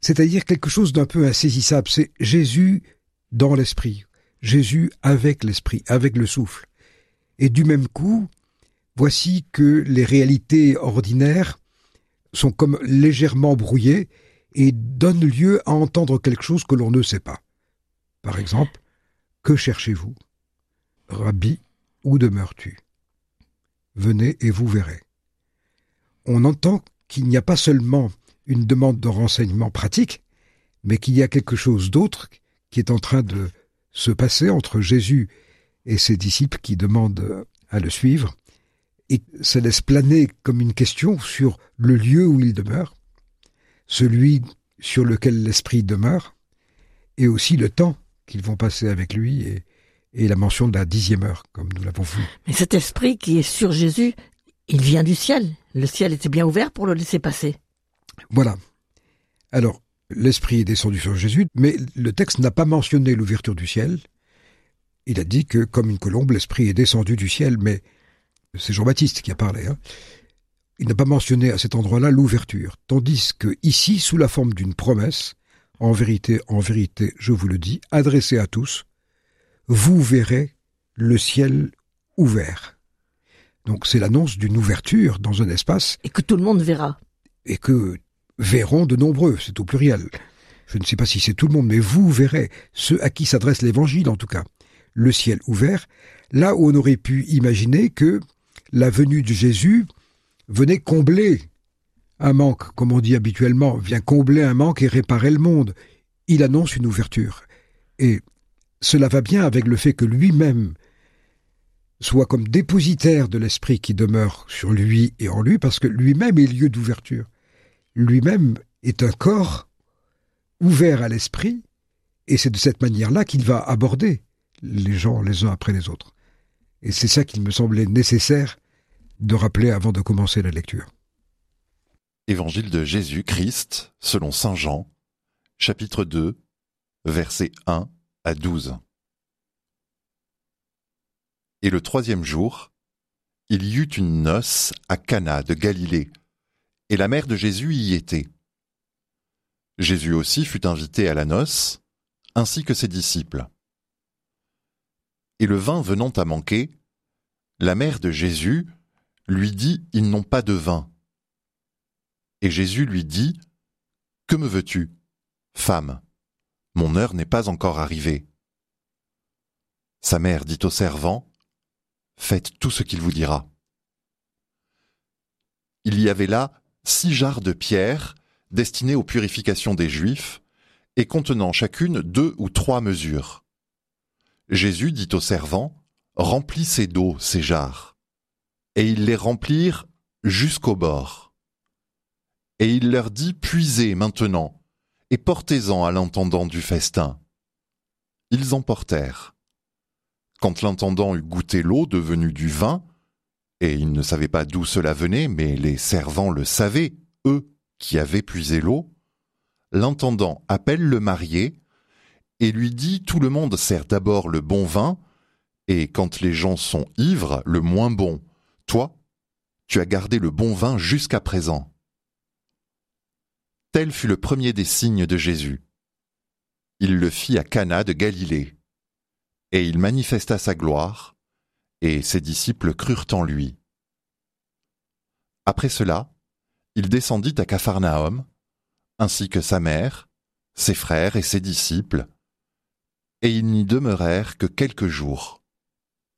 c'est-à-dire quelque chose d'un peu insaisissable. C'est Jésus dans l'esprit, Jésus avec l'esprit, avec le souffle. Et du même coup, voici que les réalités ordinaires sont comme légèrement brouillées et donnent lieu à entendre quelque chose que l'on ne sait pas. Par exemple, que cherchez-vous ? Rabbi, où demeures-tu ? Venez et vous verrez. On entend qu'il n'y a pas seulement une demande de renseignement pratique, mais qu'il y a quelque chose d'autre qui est en train de se passer entre Jésus et ses disciples qui demandent à le suivre, et ça laisse planer comme une question sur le lieu où il demeure, celui sur lequel l'Esprit demeure, et aussi le temps qu'ils vont passer avec lui, et la mention de la 10e heure, comme nous l'avons vu. Mais cet esprit qui est sur Jésus, il vient du ciel. Le ciel était bien ouvert pour le laisser passer. Voilà. Alors, l'Esprit est descendu sur Jésus, mais le texte n'a pas mentionné l'ouverture du ciel. Il a dit que, comme une colombe, l'Esprit est descendu du ciel, mais c'est Jean-Baptiste qui a parlé. Il n'a pas mentionné à cet endroit-là l'ouverture, tandis que ici, sous la forme d'une promesse, en vérité, je vous le dis, adressée à tous, vous verrez le ciel ouvert. Donc c'est l'annonce d'une ouverture dans un espace. Et que tout le monde verra. Et que verront de nombreux, c'est au pluriel. Je ne sais pas si c'est tout le monde, mais vous verrez, ceux à qui s'adresse l'évangile en tout cas, le ciel ouvert, là où on aurait pu imaginer que la venue de Jésus venait combler un manque, comme on dit habituellement, vient combler un manque et réparer le monde. Il annonce une ouverture. Et cela va bien avec le fait que lui-même soit comme dépositaire de l'esprit qui demeure sur lui et en lui, parce que lui-même est lieu d'ouverture. Lui-même est un corps ouvert à l'esprit, et c'est de cette manière-là qu'il va aborder les gens les uns après les autres. Et c'est ça qu'il me semblait nécessaire de rappeler avant de commencer la lecture. Évangile de Jésus-Christ, selon saint Jean, chapitre 2, versets 1 à 12. Et le 3e jour, il y eut une noce à Cana de Galilée, et la mère de Jésus y était. Jésus aussi fut invité à la noce, ainsi que ses disciples. Et le vin venant à manquer, la mère de Jésus lui dit « Ils n'ont pas de vin ». Et Jésus lui dit « Que me veux-tu, femme ? Mon heure n'est pas encore arrivée. » Sa mère dit au servant « Faites tout ce qu'il vous dira. » Il y avait là 6 jarres de pierre destinées aux purifications des Juifs et contenant chacune 2 ou 3 mesures. Jésus dit au servant « Remplissez d'eau ces jarres. » Et ils les remplirent jusqu'au bord. Et il leur dit « Puisez maintenant, et portez-en à l'intendant du festin. » Ils en portèrent. Quand l'intendant eut goûté l'eau devenue du vin, et il ne savait pas d'où cela venait, mais les servants le savaient, eux qui avaient puisé l'eau, l'intendant appelle le marié et lui dit « Tout le monde sert d'abord le bon vin, et quand les gens sont ivres, le moins bon. Toi, tu as gardé le bon vin jusqu'à présent. » Tel fut le premier des signes de Jésus. Il le fit à Cana de Galilée, et il manifesta sa gloire, et ses disciples crurent en lui. Après cela, il descendit à Capharnaüm, ainsi que sa mère, ses frères et ses disciples, et ils n'y demeurèrent que quelques jours.